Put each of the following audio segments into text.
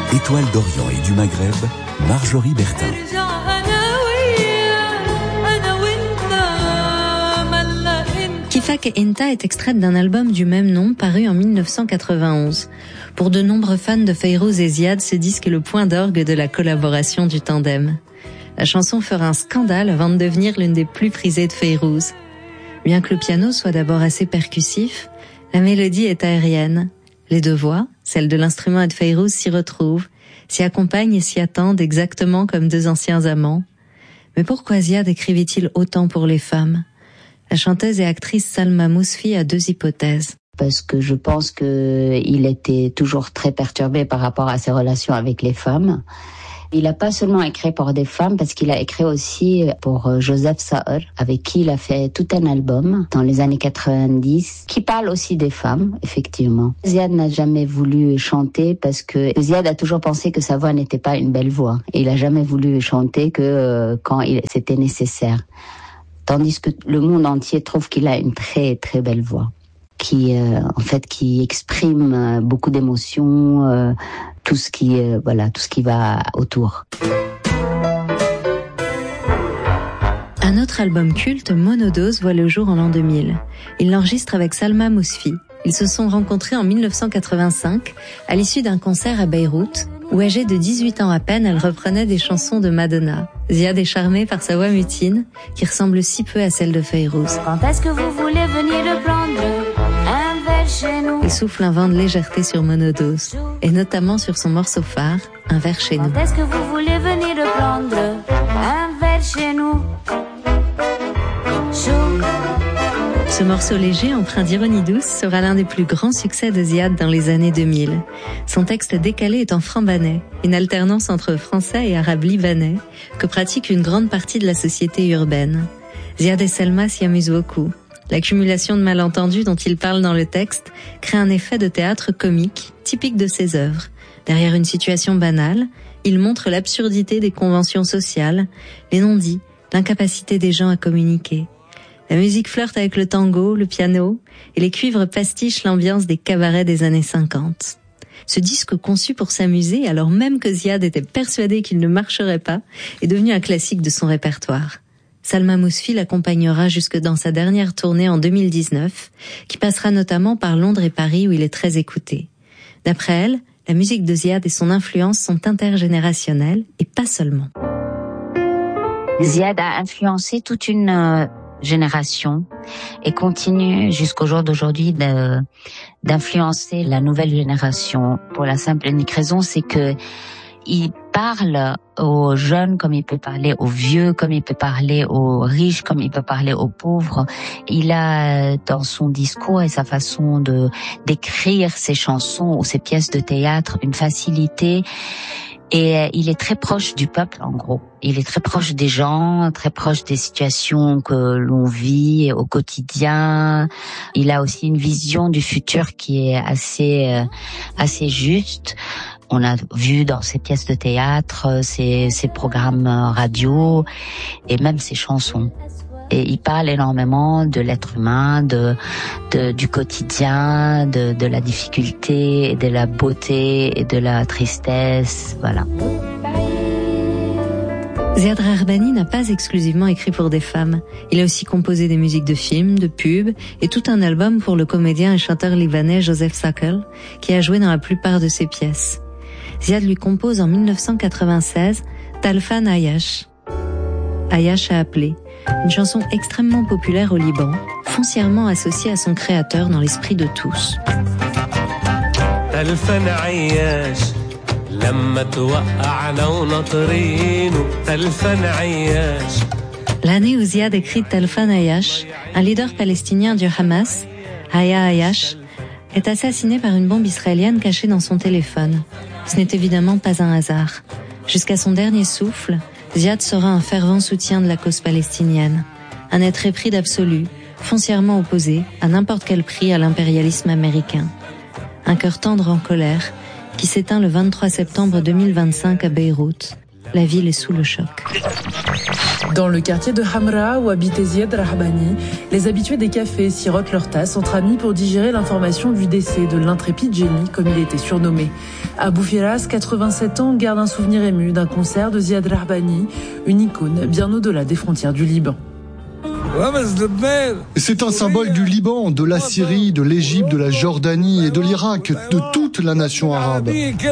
Étoile d'Orient et du Maghreb, Marjorie Bertin. Kifak Inta est extraite d'un album du même nom paru en 1991. Pour de nombreux fans de Fayrouz et Ziad, ce disque est le point d'orgue de la collaboration du tandem. La chanson fera un scandale avant de devenir l'une des plus prisées de Fayrouz. Bien que le piano soit d'abord assez percussif, la mélodie est aérienne. Les deux voix, celle de l'instrument et de Fayrouz, s'y retrouvent, s'y accompagnent et s'y attendent exactement comme deux anciens amants. Mais pourquoi Ziad écrivait-il autant pour les femmes ? La chanteuse et actrice Salma Mousfi a deux hypothèses. Parce que je pense qu'il était toujours très perturbé par rapport à ses relations avec les femmes. Il n'a pas seulement écrit pour des femmes, parce qu'il a écrit aussi pour Joseph Saër, avec qui il a fait tout un album dans les années 90, qui parle aussi des femmes, effectivement. Ziad n'a jamais voulu chanter parce que Ziad a toujours pensé que sa voix n'était pas une belle voix. Et il n'a jamais voulu chanter que quand c'était nécessaire. Tandis que le monde entier trouve qu'il a une très très belle voix, qui exprime beaucoup d'émotions, tout ce qui va autour. Un autre album culte, Monodose, voit le jour en l'an 2000. Il l'enregistre avec Salma Mousfi. Ils se sont rencontrés en 1985 à l'issue d'un concert à Beyrouth, où âgée de 18 ans à peine, elle reprenait des chansons de Madonna. Ziad est charmé par sa voix mutine, qui ressemble si peu à celle de Fayrouz. Quand est-ce que vous voulez venir le prendre un verre chez nous? Il souffle un vent de légèreté sur Monodose, et notamment sur son morceau phare, Un verre chez nous. Quand est-ce que vous voulez venir le prendre un verre chez nous? Ce morceau léger, empreint d'ironie douce, sera l'un des plus grands succès de Ziad dans les années 2000. Son texte décalé est en franc-banais, une alternance entre français et arabe libanais, que pratique une grande partie de la société urbaine. Ziad et Selma s'y amusent beaucoup. L'accumulation de malentendus dont il parle dans le texte crée un effet de théâtre comique, typique de ses œuvres. Derrière une situation banale, il montre l'absurdité des conventions sociales, les non-dits, l'incapacité des gens à communiquer. La musique flirte avec le tango, le piano, et les cuivres pastichent l'ambiance des cabarets des années 50. Ce disque conçu pour s'amuser, alors même que Ziad était persuadé qu'il ne marcherait pas, est devenu un classique de son répertoire. Salma Mousfi l'accompagnera jusque dans sa dernière tournée en 2019, qui passera notamment par Londres et Paris où il est très écouté. D'après elle, la musique de Ziad et son influence sont intergénérationnelles, et pas seulement. Ziad a influencé toute une génération et continue jusqu'au jour d'aujourd'hui d'influencer la nouvelle génération. Pour la simple et unique raison, c'est que il parle aux jeunes comme il peut parler aux vieux, comme il peut parler aux riches, comme il peut parler aux pauvres. Il a dans son discours et sa façon d'écrire ses chansons ou ses pièces de théâtre une facilité. Et il est très proche du peuple, en gros. Il est très proche des gens, très proche des situations que l'on vit au quotidien. Il a aussi une vision du futur qui est assez juste. On a vu dans ses pièces de théâtre, ses programmes radio et même ses chansons. Et il parle énormément de l'être humain, du quotidien, de la difficulté, de la beauté et de la tristesse, voilà. Ziad Rarbani n'a pas exclusivement écrit pour des femmes. Il a aussi composé des musiques de films, de pubs et tout un album pour le comédien et chanteur libanais Joseph Sakel, qui a joué dans la plupart de ses pièces. Ziad lui compose en 1996 Talfan Ayash. Ayash a appelé, une chanson extrêmement populaire au Liban, foncièrement associée à son créateur dans l'esprit de tous. L'année où Ziad écrit Talfan Ayash, un leader palestinien du Hamas, Haya Ayash, est assassiné par une bombe israélienne cachée dans son téléphone. Ce n'est évidemment pas un hasard. Jusqu'à son dernier souffle, Ziad sera un fervent soutien de la cause palestinienne. Un être épris d'absolu, foncièrement opposé, à n'importe quel prix, à l'impérialisme américain. Un cœur tendre en colère, qui s'éteint le 23 septembre 2025 à Beyrouth. La ville est sous le choc. Dans le quartier de Hamra où habitait Ziad Rahbani, les habitués des cafés sirotent leur tasse entre amis pour digérer l'information du décès de l'intrépide génie, comme il était surnommé. Abou Firas, 87 ans, garde un souvenir ému d'un concert de Ziad Rahbani, une icône bien au-delà des frontières du Liban. C'est un symbole du Liban, de la Syrie, de l'Égypte, de la Jordanie et de l'Irak, de toute la nation arabe.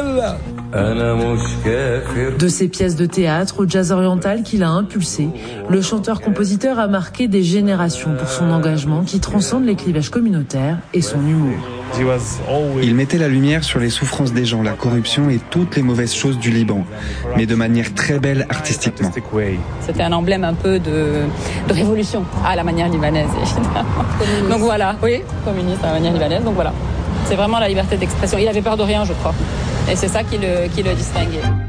De ses pièces de théâtre au jazz oriental qu'il a impulsé, le chanteur-compositeur a marqué des générations pour son engagement qui transcende les clivages communautaires et son humour. Il mettait la lumière sur les souffrances des gens, la corruption et toutes les mauvaises choses du Liban, mais de manière très belle artistiquement. C'était un emblème un peu de révolution à la manière libanaise, évidemment. Donc voilà, oui, communiste à la manière libanaise, donc voilà. C'est vraiment la liberté d'expression. Il avait peur de rien, je crois. Et c'est ça qui le distinguait.